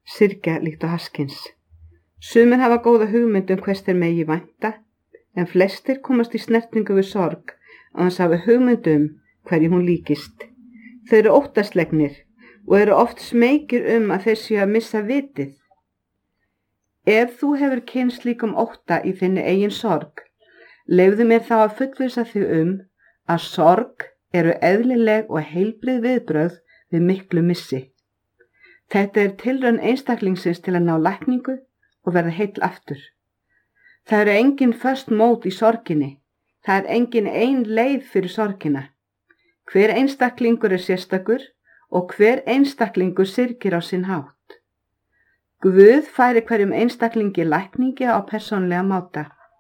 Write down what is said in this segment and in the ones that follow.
syrgja líkt og Haskins. Sumir hafa góða hugmynd hvers þeir megi vænta, en flestir komast í snertingu við sorg án þess að hafa hugmynd hverju hún líkist. Þau eru óttaslegnir og eru oft smeykir að þeir séu að missa vitið. Ef þú hefur kynnst slíkum ótta í þinni eigin sorg, leyfðu mér þá að fullvissa þig að sorg eru eðlileg og heilbrigð viðbrögð við miklu missi. Þetta er tilraun einstaklingsins til að ná lækningu og verða heill aftur. Það eru engin föst mót í sorginni. Það er engin ein leið fyrir sorgina. Hver einstaklingur er sérstakur og hver einstaklingur syrgir á sinn hátt. Guð færi hverjum einstaklingi lækningi á persónlega máta.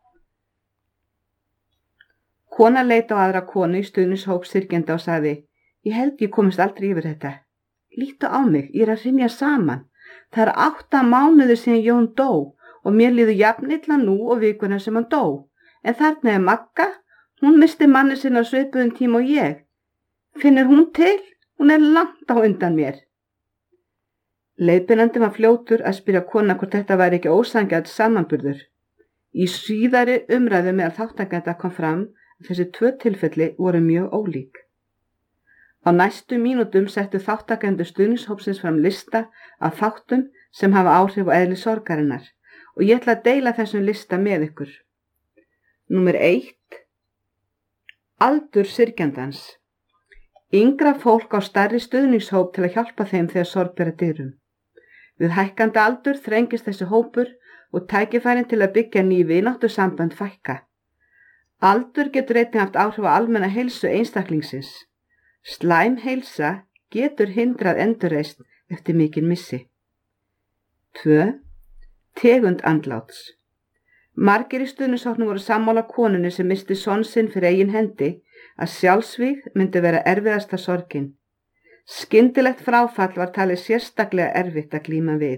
Kona leit á aðra konu í stuðningshóp syrgjenda og sagði: Ég held ég komist aldrei yfir þetta. Líttu á mig, ég er að hrynja saman. Það er 8 mánuðir síðan Jón dó og mér líður jafn illa nú og vikuna sem hann dó. En þarna er Magga, hún misti manni sinn á svipuðum tíma og ég. Finnur hún til? Hún er langt á undan mér. Leiðbeinandi var fljótur að spyrja kona hvort þetta væri ekki ósanngjarn samanburður. Í síðari umræðu meðal þátttakenda kom fram að þessi 2 tilfelli voru mjög ólík. Á næstu mínútum settu þáttakendur stuðningshópsins fram lista af þáttum sem hafa áhrif á eðli sorgarinnar og ég ætla að deila þessum lista með ykkur. Númer 1. Aldur syrgjandans. Yngra fólk á stærri stuðningshóp til að hjálpa þeim þegar sorg ber að dyrum. Við hækkandi aldur þrengist þessi hópur og tækifærin til að byggja ný vináttusambönd fækka. Aldur getur einnig haft áhrif á almenna heilsu einstaklingsins. Slæm heilsa getur hindrað endurreisn eftir mikinn missi. 2. Tegund andláts. Margir í stuðningshópnum voru sammála konunni sem missti son sinn fyrir eigin hendi að sjálfsvíg myndi vera erfiðasta sorgin. Skyndilegt fráfall var talið sérstaklega erfitt að glíma við.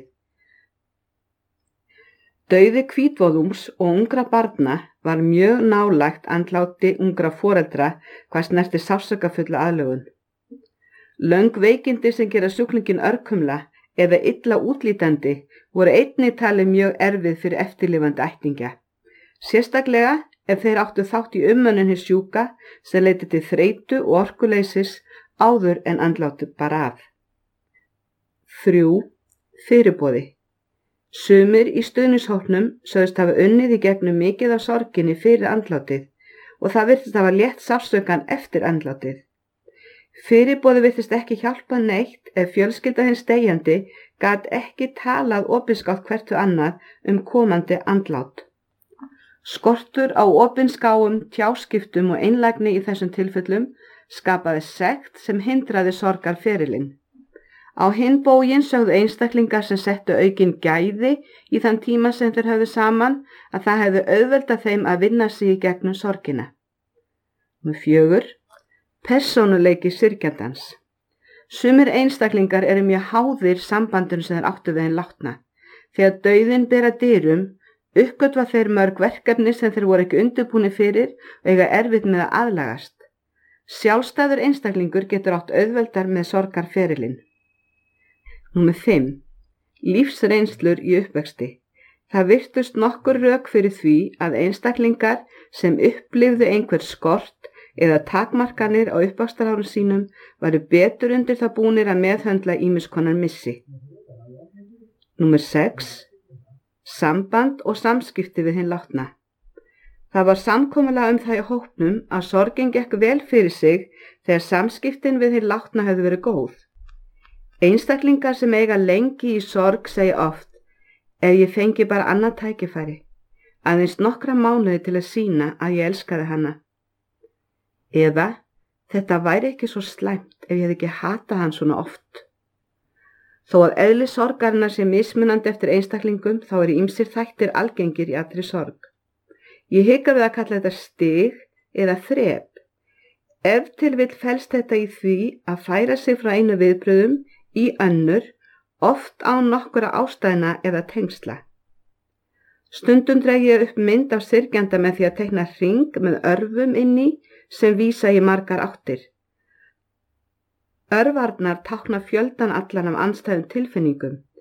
Dauði hvítvoðungs og ungra barna var mjög nálægt andláti ungra foreldra hvað snerti sársaukafullu aðlögun. Löng veikindi sem gera sjúklinginn örkumla eða illa útlítandi voru einnig talið mjög erfið fyrir eftirlifandi ættingja. Sérstaklega ef þeir áttu þátt í umönnun hins sjúka sem leiddi til þreytu og orkuleysis áður en andlátið bar af. 3. Fyrirboði. Sumir í stuðningshópnum sögðust hafa unnið í gegnum mikið af sorginni fyrir andlátið og það virtist hafa létt sársaukinn eftir andlátið. Fyrirboði virtist ekki hjálpa neitt ef fjölskylda hins deyjandi gat ekki talað opinskátt hvert við annað komandi andlát. Skortur á opinskáum, tjáskiptum og einlægni í þessum tilfellum skapaði sekt sem hindraði sorgarferilinn. Á hinn bóginn sögðu einstaklingar sem settu aukin gæði í þann tíma sem þeir höfðu saman að það hefði auðveldað þeim að vinna sig í gegnum sorgina. 4. Persónuleiki syrgjandans. Sumir einstaklingar eru mjög háðir sambandinu sem þeir áttu við hinn látna. Þegar dauðinn ber að dyrum, uppgötva þeir mörg verkefni sem þeir voru ekki undirbúnir fyrir og eiga erfitt með að aðlagast. Sjálfstæður einstaklingur getur átt auðveldar með sorgarferilinn. 5. Lífsreynslur í uppvexti. Það virtust nokkur rök fyrir því að einstaklingar sem upplifðu einhver skort eða takmarkanir á uppvaxtarárum sínum varu betur undir það búnir að meðhöndla ýmiss konar missi. 6. Samband og samskipti við hinn látna. Það var samkomulag það í hópnum að sorgin gekk vel fyrir sig þegar samskiptin við hinn látna höfðu verið góð. Einstaklingar sem eiga lengi í sorg segja oft: ef ég fengi bara annað tækifæri, aðeins nokkra mánuði til að sýna að ég elskaði hana. Eða, þetta væri ekki svo slæmt ef ég hefði ekki hatað hann svona oft. Þó að eðli sorgarinnar sé mismunandi eftir einstaklingum þá eru ýmsir þættir algengir í allri sorg. Ég hika við að kalla þetta stig eða þrep. Ef til vill felst þetta í því að færa sig frá einu viðbrögðum í önnur, oft án nokkura ástæðna eða tengsla. Stundum dreg ég upp mynd af syrgjanda með því að teikna hring með örvum inni sem vísa í margar áttir. Örvarnar tákna fjöldan allan af andstæðum tilfinningum,